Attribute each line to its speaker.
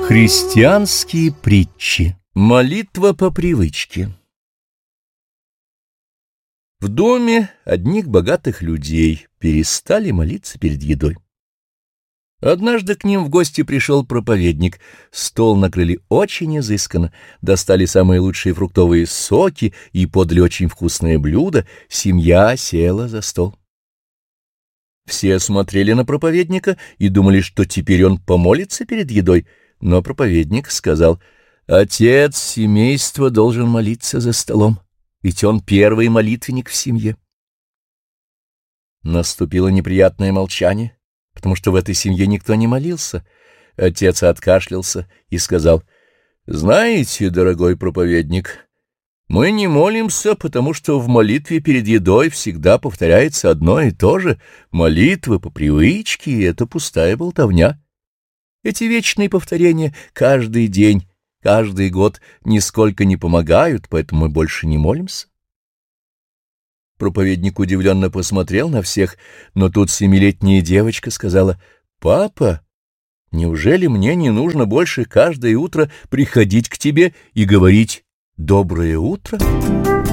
Speaker 1: Христианские притчи. Молитва по привычке. В доме одних богатых людей перестали молиться перед едой. Однажды к ним в гости пришел проповедник. Стол накрыли очень изысканно, достали самые лучшие фруктовые соки и подали очень вкусное блюдо. Семья села за стол. Все смотрели на проповедника и думали, что теперь он помолится перед едой. Но проповедник сказал: «Отец семейства должен молиться за столом, ведь он первый молитвенник в семье». Наступило неприятное молчание, потому что в этой семье никто не молился. Отец откашлялся и сказал: «Знаете, дорогой проповедник, мы не молимся, потому что в молитве перед едой всегда повторяется одно и то же. Молитва по привычке — это пустая болтовня. Эти вечные повторения каждый день, каждый год нисколько не помогают, поэтому мы больше не молимся». Проповедник удивленно посмотрел на всех, но тут 7-летняя девочка сказала: «Папа, неужели мне не нужно больше каждое утро приходить к тебе и говорить «доброе утро»?»